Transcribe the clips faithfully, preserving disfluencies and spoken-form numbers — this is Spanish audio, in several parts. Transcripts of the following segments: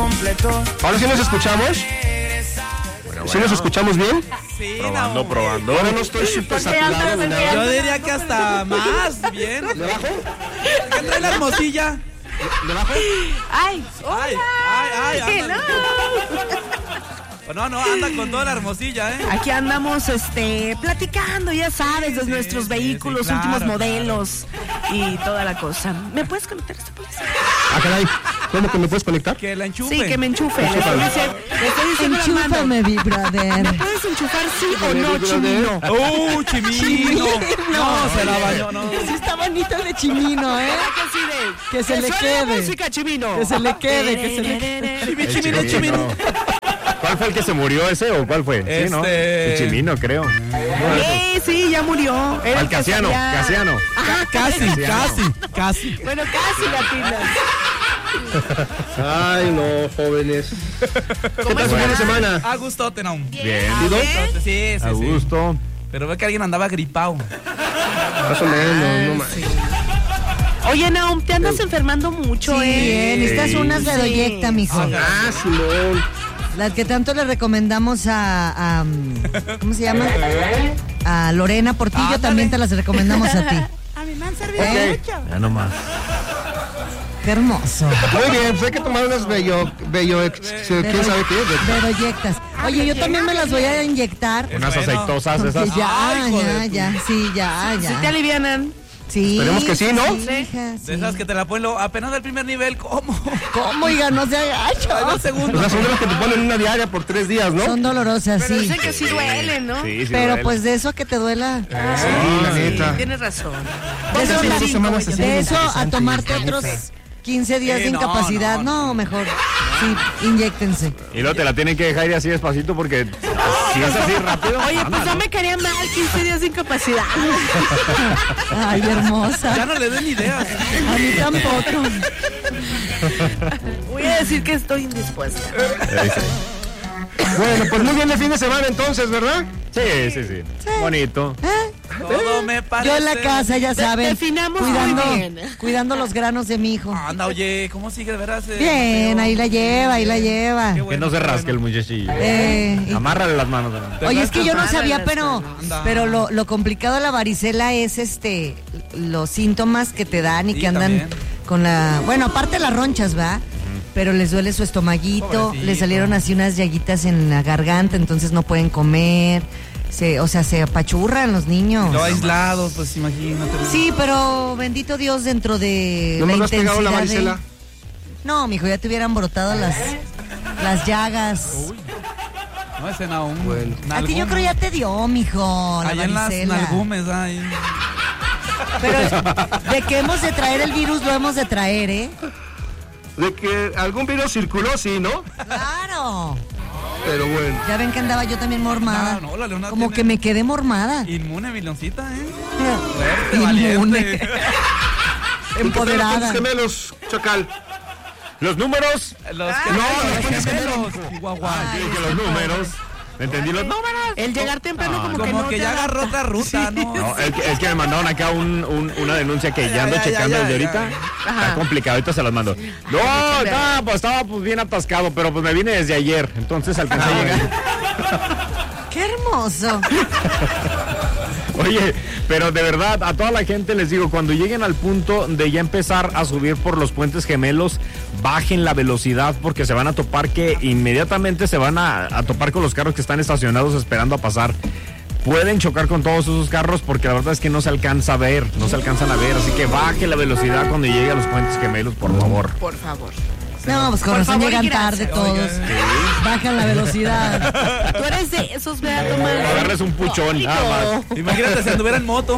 completo. ¿Ahora sí nos escuchamos? Bueno, ¿Sí bueno. nos escuchamos bien? Sí, Probando, no, probando. Ahora no estoy súper saturado ni nada. Yo diría que hasta más, bien. ¿Le bajo? ¿Qué trae la hermosilla? ¿Le bajo? ¡Ay! Ay, ay, ay, ¡Hello! No, no, anda con toda la hermosilla, ¿eh? Aquí andamos este, platicando, ya sabes, de Sí, nuestros sí, vehículos, sí, claro, últimos claro. modelos y toda la cosa. ¿Me puedes conectar esta policía? Ah, caray. ¿Cómo que me puedes conectar? Que la enchufe. Sí, que me enchufe. Le estoy diciendo, le estoy diciendo a Armando, Enchúfame, mi brother. ¿me puedes enchufar sí o no, brother. Chimino? ¡Uh, Chimino! No, se la bañó, no. Sí está bonito el de Chimino, ¿eh? Que sí de- Que se le suene la quede. música, Chimino. Que se le quede, que se le quede. Chimi, El Chimino, Chimino. ¿Cuál fue el que se murió ese o cuál fue? Sí, ¿no? Este- El Chimino, creo. Sí, sí, ya murió. Era Al el que Casiano, salía- Casiano. Ajá, Casi, Casiano. casi, casi. Bueno, casi latinas. Ay, no, jóvenes. ¿Qué tal su fin de semana? A gustote, no. Bien. ¿Y dos? Sí, sí, A sí. gusto. Pero ve que alguien andaba gripado. Más o menos, no más. Oye, Naum, te andas enfermando mucho, Sí, ¿eh? necesitas unas Sí. Bedoyecta, mijo. Ah, Simón. Las que tanto le recomendamos a, a, um, ¿cómo se llama? A Lorena Portillo, Ándale. también te las recomendamos a ti. A mí me han servido ¿Eh? mucho. Ya nomás. Qué hermoso. Muy bien, pues hay que tomar unas bello, bello, ex- ¿quién sabe qué? Bedoyectas. Oye, yo también me las voy a inyectar. Unas bueno. aceitosas Porque esas. ya, Ay, hijo ya, de tu- ya, sí, ya, Si te ya. alivianan. Sí. Esperemos que sí, ¿no? Sí, hija, sí. De esas que te la ponen lo- apenas del primer nivel, ¿cómo? ¿Cómo, hija? No se Ay, agacha. del segundo. O sea, son de las que te ponen una diaria por tres días, ¿no? Son dolorosas, Pero sí. dicen que sí duelen, ¿no? Sí, sí Pero duele. pues de eso a que te duela. Sí, la neta. Tienes razón. De eso, Esta la- semana se de hace eso a interesante. tomarte otros quince días Sí, de no, incapacidad. no, No, mejor. Sí, inyéctense. Y luego te la tienen que dejar ir así despacito porque si es así rápido. Oye, pues ándale. no me quería mal, quince días de incapacidad. Ay, Ya hermosa. no le den ideas. A mí tampoco. Voy a decir que estoy indispuesta. Bueno, pues muy bien el fin de semana entonces, ¿verdad? Sí, sí, sí. Bonito. ¿Eh? Todo me parece. Yo en la casa, ya saben, definamos cuidando, muy bien. cuidando los granos de mi hijo. Anda, oye, ¿cómo sigue de veras? eh, Bien, Mateo? ahí la lleva, ahí la lleva. Qué Que bueno, no se qué rasque el bueno. muchachillo. Eh, y- Amárrale las manos. ¿no? Oye, es que yo no Anda, sabía, anda, pero, anda. pero lo, lo complicado de la varicela es este los síntomas que te dan y Sí, que andan también. con la, bueno, aparte las ronchas, ¿va? Pero les duele su estomaguito, Pobrecito. les salieron así unas llaguitas en la garganta, entonces no pueden comer, se, o sea, se apachurran los niños. Lo aislados, pues imagínate. Sí, pero bendito Dios dentro de ¿No la me lo has intensidad pegado la de- varicela? No, mijo, ya te hubieran brotado las, las llagas. No, ese Naum. Bueno. A ti yo creo ya te dio, mijo, la Allá en las varicela. nalgumes, ahí. Pero de que hemos de traer el virus, lo hemos de traer, ¿eh? De que algún virus circuló, sí, ¿no? Claro. Pero bueno. Ya ven que andaba yo también mormada. No, no, la Leona Como tiene- que me quedé mormada. Inmune, mi leoncita, ¿eh? Inmune. Valiente. Empoderada. Los gemelos, Chacal. Los números. Los que No, los los puentes gemelos. Chihuahua. Dije que los números. ¿Entendí los números? El llegar temprano como, que Como no que te ya adapta. agarró otra ruta, ¿no? No, es que, es que me mandaron acá un, un- una denuncia que ya Ya, ando ya, checando ya, desde ya, ahorita. ya. Está complicado, ahorita se las mando. No, no, pues estaba pues bien atascado, pero pues me vine desde ayer, entonces alcancé a llegar. Qué hermoso. Oye, pero de verdad, a toda la gente les digo, cuando lleguen al punto de ya empezar a subir por los puentes gemelos, bajen la velocidad porque se van a topar que inmediatamente se van a, a topar con los carros que están estacionados esperando a pasar. Pueden chocar con todos esos carros porque la verdad es que no se alcanza a ver, no se alcanzan a ver, así que baje la velocidad cuando llegue a los puentes gemelos, por favor. Por favor. No, pues con Por razón favor y llegan gracias. tarde todos. Bajan la velocidad. Tú eres de esos, vea, Tomás. Agarres un puchón, nada más. Imagínate si anduviera en moto.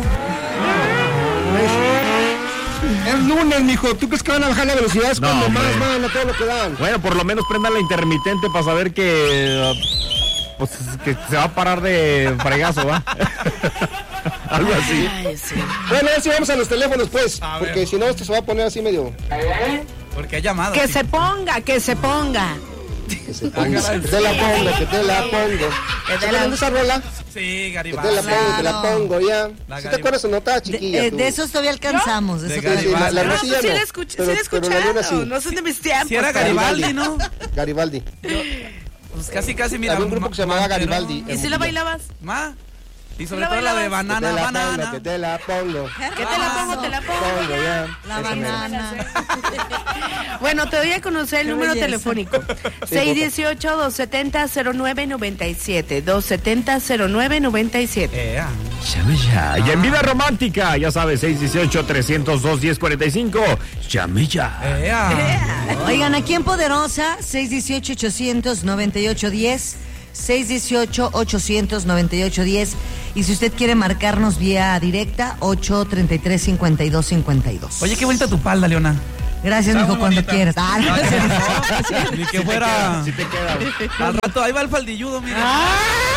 Es lunes, mijo. ¿Tú crees que van a bajar la velocidad? Es No, cuando hombre. más van a todo lo que dan. Bueno, por lo menos prendan la intermitente para saber que, uh, pues, que se va a parar de fregazo, ¿va? Algo así. Ay, sí. Bueno, ahora sí vamos a los teléfonos, pues. A ver. Porque si no, esto se va a poner así medio. Porque hay llamadas. Que sí. se ponga, que se ponga. Que se ponga. Que te la pongo, que te la pongo. Que te ¿Se la- acuerdan de esa rola? Sí, Que Garibaldi. te la pongo, te la Claro. pongo, ya. La ¿Sí te Garibaldi. acuerdas o no? Estaba De, chiquilla. eh, tú. de esos todavía alcanzamos. de De eso Sí, sí, todavía la, la Garibaldi. Rosilla Sí no. la escuché, Pero- sí la he pero la Leona escuchado. sí. No son de mis tiempos. Si era pero- Garibaldi, ¿no? Garibaldi. Pues casi, casi, mira. Había un grupo que se llamaba Garibaldi. ¿Y si la bailabas? Ma. Y sobre ¿La todo la de bailabas? banana, Que te la banana. pongo, que te la pongo. ¿Qué te la pongo? Te la pongo. Pongo ya. La Eso mero. banana. Bueno, te doy a conocer el Qué número belleza. telefónico. seis uno ocho, dos siete cero, cero nueve nueve siete. dos siete cero, cero nueve nueve siete. Ea. Llame ya. Y en vida romántica, ya sabes, seis uno ocho, tres cero dos, uno cero cuatro cinco. Llame ya. Ea. Oigan, aquí en Poderosa, seis uno ocho, ochocientos noventa y ocho diez, seis uno ocho, ochocientos noventa y ocho diez. Y si usted quiere marcarnos vía directa, ocho treinta y tres, cincuenta y dos cincuenta y dos. Oye, qué bonita tu palda, Leona. Gracias, Está mijo, muy cuando bonita. quieras. Ah, no, Ni que fuera. Si te queda. Al rato, ahí va el faldilludo, mira. Ah,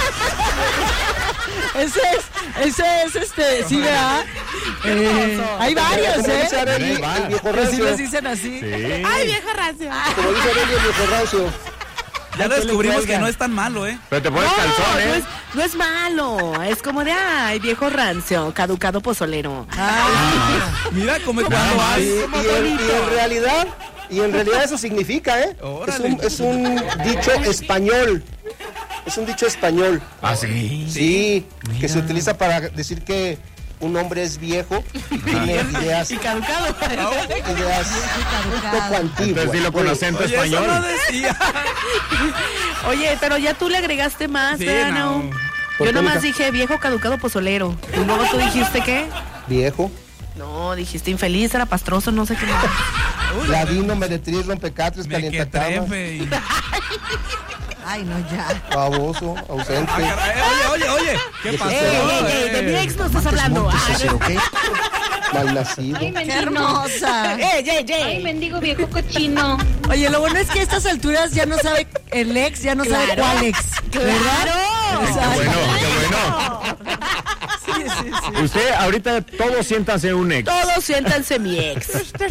ese es, ese es este, sí, ¿verdad? Eh, hay varios, Como ¿eh? dice Areli, el viejo Que sí rancio. les dicen así. Sí. Ay, viejo rancio. Como dice Areli, el viejo rancio. Ya lo descubrimos que cuelga. no es tan malo, ¿eh? Pero te pones No, calzón, no ¿eh? es, no es malo. Es como de, ay, viejo rancio, caducado pozolero. Mira, come cuando Y, hay. y en, y en realidad, y en realidad eso significa, ¿eh? Es Órale. un, es un dicho español. Es un dicho español. Ah, sí. Sí, que se utiliza para decir que un hombre es viejo y tiene ideas, Y caducado. ideas un poco Entonces antiguas. dilo con Pues, acento Oye, eso español. no decía. Oye, pero ya tú le agregaste más, Sí, ¿verdad, no. Naum? ¿Por Yo qué, nomás mija? dije viejo caducado pozolero. Y luego tú dijiste qué? Viejo, No, dijiste infeliz, era pastroso, no sé qué más. ladino, meretriz, rompecatres, Me que calientacamas, trefe. y- Ay, no, ya. baboso, ausente. Ah, caray, Oye, oye, oye. ¿Qué pasó? Ey, ey, ey, de mi ex no estás hablando. Montes, Ay, ¿cero qué? Malnacido. Ay, ¡Qué mendigo. hermosa! ey, ey, Ay, ey. mendigo viejo cochino. Oye, lo bueno es que a estas alturas ya no sabe el ex, ya no sabe Claro. cuál ex. ¿Verdad? ¡Claro! Qué bueno, qué bueno. Sí, sí, sí. Usted, ahorita todos siéntanse un ex. Todos siéntanse mi ex.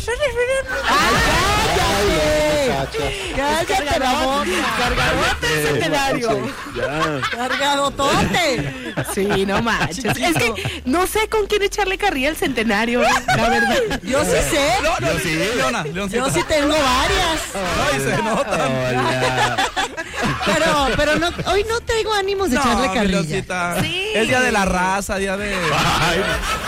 Ay, no, muchacha. Cállate la boca. Cargadote el centenario. Ya. Cargadotote. Sí, no manches. Es que no sé con quién echarle carrilla al centenario, la verdad. Yo sí sé. No, no, sí, Leona, Leoncita. Yo sí tengo varias. Ay, se nota. Hola. Pero, pero no, hoy no tengo ánimos de echarle No, mi carrilla. Leoncita. Sí. Es día de la raza, día de. Ay,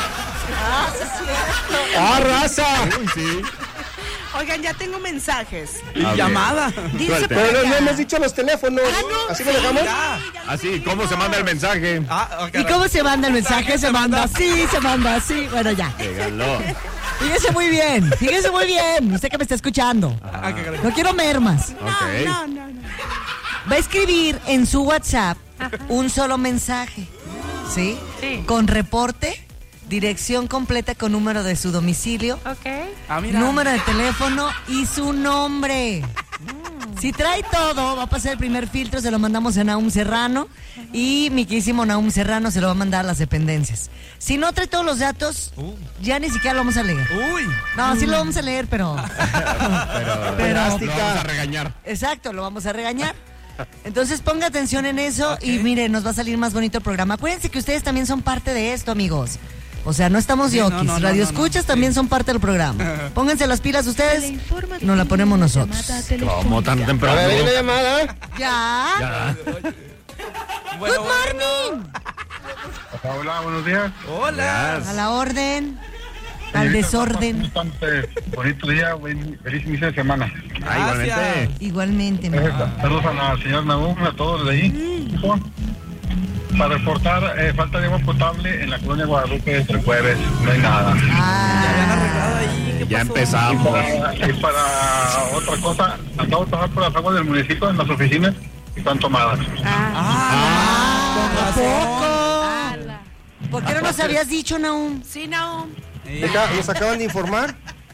¡Ah, raza! uy, sí. Oigan, ya tengo mensajes. Y A ver. llamada. Dice Suelte. por Pero no, acá. no hemos dicho los teléfonos. ¿Así lo dejamos? Ya. Así, ¿cómo se manda el mensaje? Ah, ah, ¿Y caray. cómo se manda el mensaje? Se manda así, se manda así. Bueno, ya. Díganlo. Fíjese muy bien, fíjese muy bien. Usted que me está escuchando. Ah, qué caray. No quiero mermas. Ok. No, no, no. Va a escribir en su WhatsApp un solo mensaje, ¿sí? Sí. Con reporte, dirección completa con número de su domicilio, Ok. Ah, mira. número de teléfono y su nombre. Si trae todo, va a pasar el primer filtro, se lo mandamos a Naum Serrano y mi querísimo Naum Serrano se lo va a mandar a las dependencias. Si no trae todos los datos, Uh. ya ni siquiera lo vamos a leer. Uy. No, sí lo vamos a leer, pero... Pero lo vamos a regañar. Exacto, lo vamos a regañar. Entonces ponga atención en eso y mire, nos va a salir más bonito el programa. Acuérdense que ustedes también son parte de esto, amigos. O sea, no estamos Sí, yokis. no, no, no, Radio no, no, escuchas sí. también son parte del programa. Pónganse las pilas ustedes, nos la ponemos nosotros. ¿Cómo tan A temprano? ver, hay una llamada. Ya. Ya. Bueno, Good morning. Hola, buenos días. Hola. A la orden, al desorden. Bastante bonito día, buen- feliz inicio de semana. Ah, igualmente. Igualmente, mi Eh, amor. Saludos a la señora Nahum, a todos de ahí. Hijo, para reportar eh, falta de agua potable en la colonia Guadalupe de Tres Jueves. No hay nada. ¿Habían Ah, arreglado ahí? ¿Qué Ya pasó? Y empezamos. para, y para otra cosa, acabo de pasar por las aguas del municipio en las oficinas y están tomadas. Ah, con razón. Ala. ¿por qué no nos habías dicho, Naum? Sí, no. Sí. Deja- Nos acaban de informar.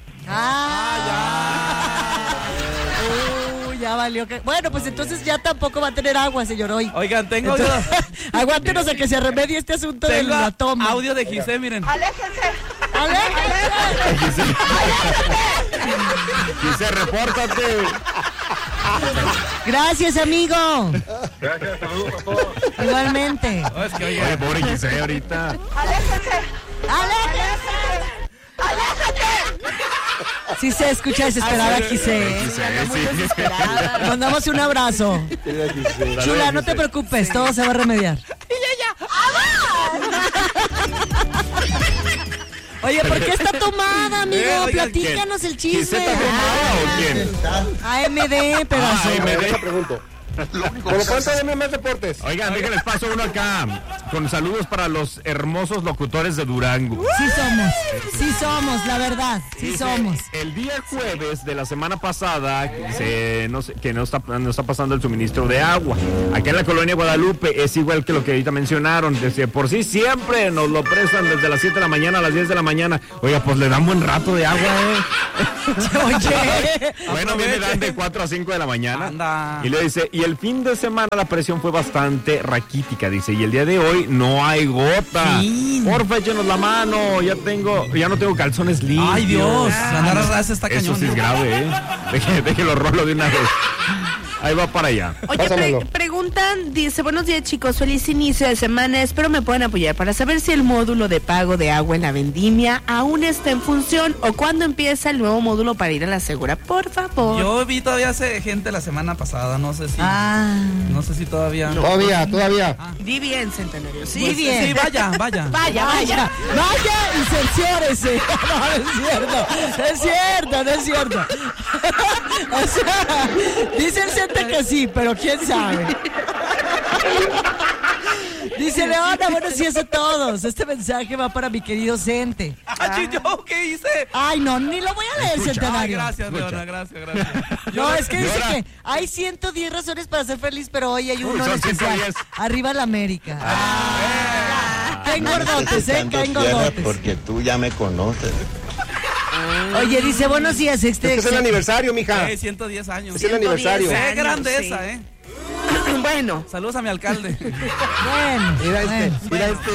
Ah, ya. Uh, ya valió que... Bueno, pues entonces ya tampoco va a tener agua, señor, hoy. Oigan, tengo, Entonces, aguántenos a que se remedie este asunto de tengo la toma. audio de Giselle, miren. ¡Aléjense! Dice, repórtate. Gracias, amigo. Gracias, saludos a todos. Igualmente. No, es que, Oye, oiga, pobre Giselle ahorita. ¡Aléjense! Sí se escucha desesperada, Giselle. Mandamos un abrazo. Chula, no te preocupes, todo se va a remediar. Oye, ¿por qué está tomada, amigo? Eh, oiga, Platícanos ¿quién? el chisme. ¿Gisela está tomada o quién? A M D, pero Ah, Por A M D. eso pregunto. ¿Por lo cuánto de más deportes? Oigan, déjenles paso uno acá. Con saludos para los hermosos locutores de Durango. sí somos, sí somos, la verdad, sí Dice, somos. El día jueves de la semana pasada, se, no sé, que no está, no está pasando el suministro de agua. Acá en la colonia Guadalupe es igual que lo que ahorita mencionaron. Desde por sí siempre nos lo prestan desde las siete de la mañana a las diez de la mañana. Oiga, pues le dan buen rato de agua, ¿eh? Oye, Bueno, a mí me dan de cuatro a cinco de la mañana. Anda. Y le dice, y el fin de semana la presión fue bastante raquítica, dice, y el día de hoy no hay gota. Fin. Porfa, échenos la mano, ya tengo, ya no tengo calzones limpios. Ay, Dios, andar a raza está cañón. Eso sí es grave, ¿eh? Deje, déjelo rolo de una vez. Ahí va para allá. Oye, pre- Pásamelo. preguntan, dice, buenos días chicos, feliz inicio de semana, espero me puedan apoyar para saber si el módulo de pago de agua en la vendimia aún está en función o cuándo empieza el nuevo módulo para ir a la segura, por favor. Yo vi todavía hace gente la semana pasada, no sé si. ah, No sé si todavía. Todavía, todavía. Di bien, Centenario, sí, Pues, bien. Sí, vaya, vaya. Vaya, vaya. vaya y cerciórese. No, no es cierto, no es cierto, no es cierto. O sea, dice el Santa que sí, pero quién sabe. Dice Leona, buenos días a todos. Este mensaje va para mi querido Cente. Ay, ¿yo qué hice? Ay, no, ni lo voy a leer, Escucha. Ay, Centenario. gracias, Escucha. Leona, gracias, gracias. No, es que dice Llora. que hay ciento diez razones para ser feliz, pero hoy hay uno Uy, en son especial. ciento diez. Arriba la América. Ah, caen gordotes, eh, caen tierra gordotes. porque tú ya me conoces. Oye, dice, buenos días, Es que este... es el aniversario, mija. Eh, ciento diez años. Es el aniversario. diez Qué años, grandeza, sí. ¿eh? Bueno, Saludos a mi alcalde. Bueno, Mira este, bueno. mira este.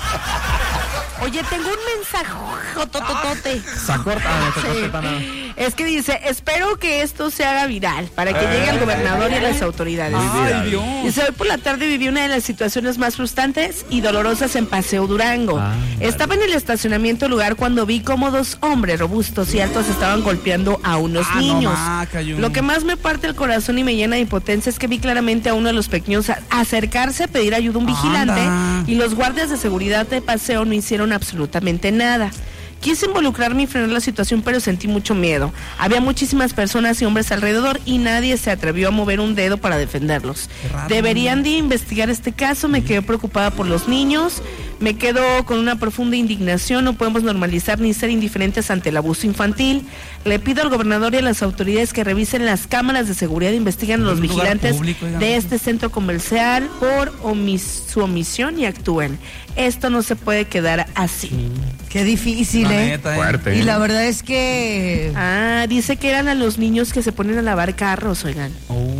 oye, tengo un mensaje tototote. Sacorta, Sí. Es que dice, espero que esto se haga viral para que llegue al gobernador y a las autoridades. Ay, Dios. Dice, hoy por la tarde viví una de las situaciones más frustrantes y dolorosas en Paseo Durango. Ah, Estaba en el estacionamiento del lugar cuando vi cómo dos hombres robustos y altos estaban golpeando a unos Ah, no, niños. ma, cayó. Lo que más me parte el corazón y me llena de impotencia es que vi claramente a uno de los pequeños a- acercarse a pedir ayuda a un vigilante Anda. y los guardias de seguridad de paseo no hicieron absolutamente nada. Quise involucrarme y frenar la situación, pero sentí mucho miedo. Había muchísimas personas y hombres alrededor y nadie se atrevió a mover un dedo para defenderlos. Qué raro. Deberían de investigar este caso, me quedé preocupada por los niños, me quedo con una profunda indignación, no podemos normalizar ni ser indiferentes ante el abuso infantil. Le pido al gobernador y a las autoridades que revisen las cámaras de seguridad e investiguen a los Es un lugar vigilantes público, oiga. de este centro comercial por omis- su omisión y actúen. Esto no se puede quedar así. Qué difícil, La ¿eh? neta, ¿eh? Fuerte. Y la verdad es que... Ah, dice que eran a los niños que se ponen a lavar carros, oigan.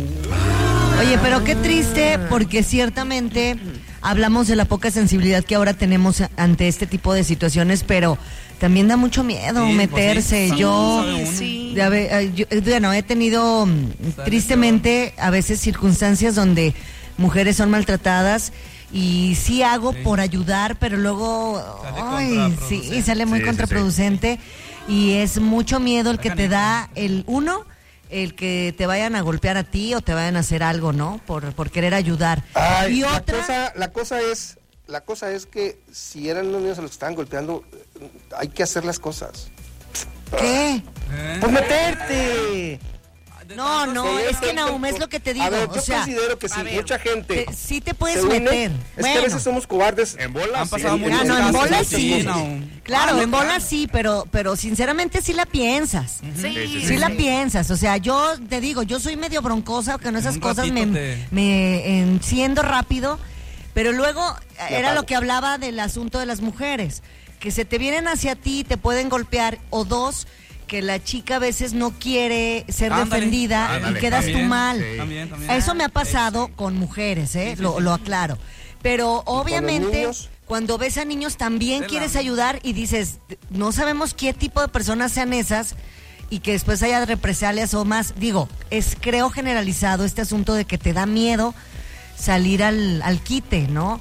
Oye, pero qué triste, porque ciertamente hablamos de la poca sensibilidad que ahora tenemos ante este tipo de situaciones, pero también da mucho miedo Sí, meterse. pues sí, yo, sabe uno. Sí. de haber- eh, yo, eh, bueno, he tenido mm, tristemente a veces circunstancias donde mujeres son maltratadas y sí hago Sí. por ayudar, pero luego, Sale ay, sí, contraproducente. sale muy Sí, sí, sí. contraproducente y es mucho miedo el que te Canijo. da el uno, el que te vayan a golpear a ti o te vayan a hacer algo, ¿no? Por, por querer ayudar. Ay, y la otra, cosa, la cosa es, la cosa es que si eran los niños a los que estaban golpeando, eh, hay que hacer las cosas. ¿qué? ¿Eh? Pues meterte. No, no, Sí, es que sí, Nahum, sí. es lo que te digo. A ver, o yo sea, considero que si a ver, mucha gente te- sí te puedes se une, meter. es Bueno. que a veces somos cobardes. En bolas. Han pasado sí. muchos Ah, no, en casos bolas así, sí. no. Claro, Ah, en ¿neta? bolas sí, pero, pero sinceramente sí la piensas. Sí, sí, Sí la piensas, o sea, yo te digo, yo soy medio broncosa, que no esas Un cosas me, ratito te- me enciendo rápido, pero luego era lo que hablaba del asunto de las mujeres, que se te vienen hacia ti, te pueden golpear, o dos, que la chica a veces no quiere ser Ándale. defendida Ándale, y quedas tú también, mal. sí. También, también. Eso me ha pasado con mujeres, ¿eh? Sí, sí, lo, sí. lo aclaro. Pero obviamente, niños? cuando ves a niños también Tela. quieres ayudar y dices, no sabemos qué tipo de personas sean esas y que después haya represalias o más. Digo, es creo generalizado este asunto de que te da miedo salir al, al quite, ¿no?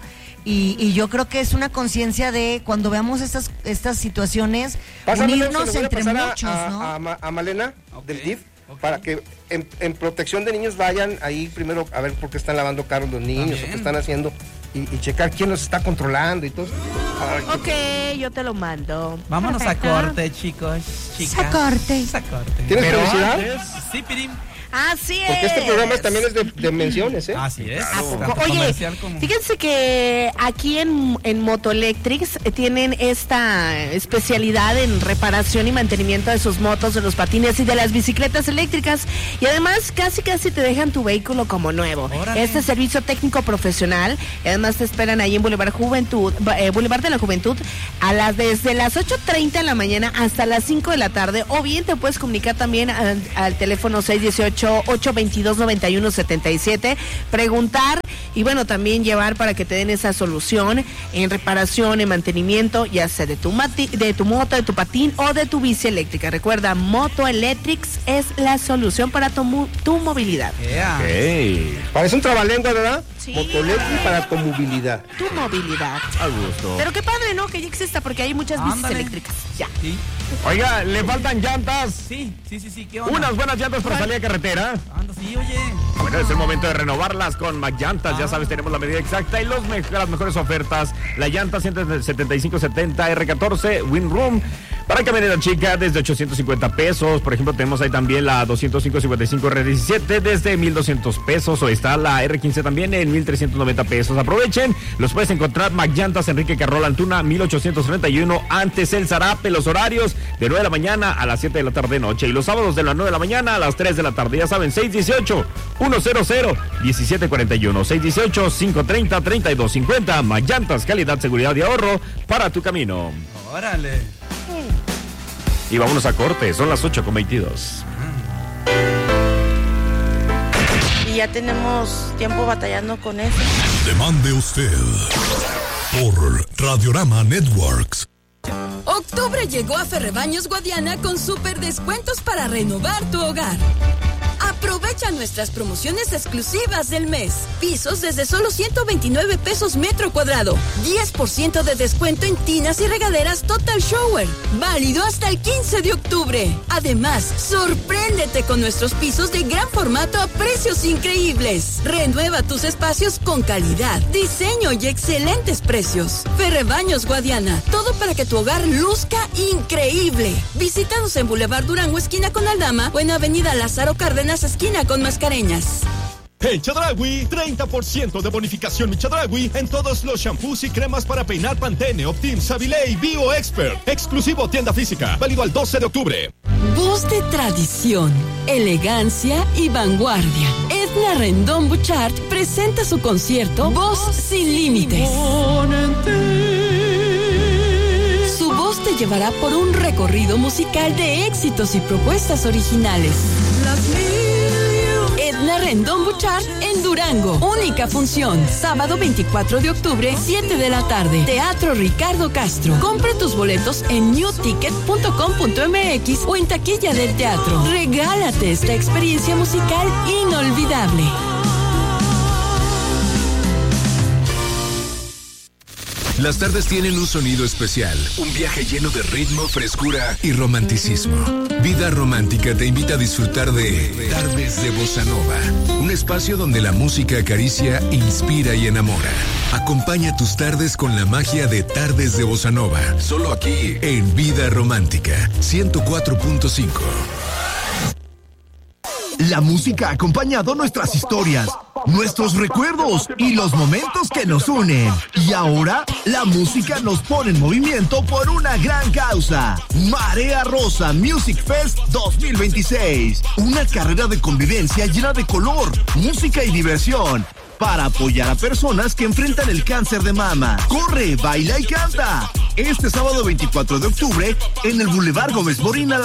Y, y yo creo que es una conciencia de cuando veamos estas estas situaciones, Pásamelo, unirnos se lo voy a entre pasar a- muchos, a, ¿no? A, Ma- a Malena Ok, del D I F ok. para que en, en protección de niños vayan ahí primero a ver por qué están lavando carros los niños También. o qué están haciendo y, y checar quién los está controlando y todo. Ay, qué- Ok, yo te lo mando. Vámonos a Perfecto. corte, chicos, chicas. A corte. A corte. ¿Tienes Pero publicidad? antes, Sí, Pirim. Así es. Porque este programa es- también es de, de menciones, ¿eh? Así es. ¿A poco? Tanto Oye, comercial como- fíjense que aquí en, en Motoelectrics eh, tienen esta especialidad en reparación y mantenimiento de sus motos, de los patines y de las bicicletas eléctricas. Y además casi casi te dejan tu vehículo como nuevo. Órale. Este servicio técnico profesional, y además te esperan ahí en Boulevard Juventud, eh, Boulevard de la Juventud, a las desde las ocho treinta de la mañana hasta las cinco de la tarde, o bien te puedes comunicar también al, al teléfono seis uno ocho, ocho dos dos, nueve uno siete siete, preguntar y bueno, también llevar para que te den esa solución en reparación, en mantenimiento, ya sea de tu mati- de tu moto, de tu patín o de tu bici eléctrica. Recuerda, Motoelectrics es la solución para tu, mu- tu movilidad. Yeah. ok, Parece un trabalengua, ¿verdad? Sí. Motoelectric para tu movilidad. Tu movilidad. a gusto. Pero qué padre, ¿no? Que ya exista porque hay muchas bicis Ándale. eléctricas. Ya. Sí, Oiga, le faltan llantas. sí, sí, sí, sí. ¿Qué onda? Unas buenas llantas para salir a carretera. Anda, sí, oye. Bueno, es el momento de renovarlas con McLlantas. Ya sabes, tenemos la medida exacta y los me- las mejores ofertas. La llanta ciento setenta y cinco setenta R catorce Windroom para camioneta chica desde ochocientos cincuenta pesos. Por ejemplo, tenemos ahí también la doscientos cinco cincuenta y cinco R diecisiete desde mil doscientos pesos. O está la R quince también en mil trescientos noventa pesos. Aprovechen, los puedes encontrar McLlantas Enrique Carrola Antuna mil ochocientos treinta y uno antes el Zarape. Los horarios de nueve de la mañana a las siete de la tarde noche y los sábados de las nueve de la mañana a las tres de la tarde. Ya saben, seis dieciocho, ciento, diecisiete cuarenta y uno, seis dieciocho, quinientos treinta, treinta y dos cincuenta. McLlantas, calidad, seguridad y ahorro para tu camino. Órale. Y vámonos a corte, son las ocho con veintidós. Y ya tenemos tiempo batallando con eso. Demande usted por Radiorama Networks. Octubre llegó a Ferrebaños Guadiana con super descuentos para renovar tu hogar. Aprovecha nuestras promociones exclusivas del mes. Pisos desde solo ciento veintinueve pesos metro cuadrado. diez por ciento de descuento en tinas y regaderas Total Shower. Válido hasta el quince de octubre. Además, sorpréndete con nuestros pisos de gran formato a precios increíbles. Renueva tus espacios con calidad, diseño y excelentes precios. Ferrebaños Guadiana. Todo para que tu hogar luzca increíble. Visítanos en Boulevard Durango, esquina con Aldama, o en Avenida Lázaro Cárdenas, esquina con Mascareñas. En Chedraui, treinta por ciento de bonificación en Chedraui en todos los shampoos y cremas para peinar Pantene, Optim, Savilé y Bio Expert. Exclusivo tienda física, válido al doce de octubre. Voz de tradición, elegancia y vanguardia. Edna Rendón Bouchard presenta su concierto Voz Sin Límites. Su voz te llevará por un recorrido musical de éxitos y propuestas originales. Edna Rendón Bouchard en Durango. Única función, sábado veinticuatro de octubre, siete de la tarde. Teatro Ricardo Castro. Compra tus boletos en new ticket punto com punto m x o en taquilla del teatro. Regálate esta experiencia musical inolvidable. Las tardes tienen un sonido especial, un viaje lleno de ritmo, frescura y romanticismo. Vida Romántica te invita a disfrutar de Tardes de Bossa Nova, un espacio donde la música acaricia, inspira y enamora. Acompaña tus tardes con la magia de Tardes de Bossa Nova, solo aquí en Vida Romántica ciento cuatro punto cinco. La música ha acompañado nuestras historias, nuestros recuerdos y los momentos que nos unen. Y ahora, la música nos pone en movimiento por una gran causa. Marea Rosa Music Fest dos mil veintiséis. Una carrera de convivencia llena de color, música y diversión, para apoyar a personas que enfrentan el cáncer de mama. Corre, baila y canta. Este sábado veinticuatro de octubre, en el Boulevard Gómez Morín a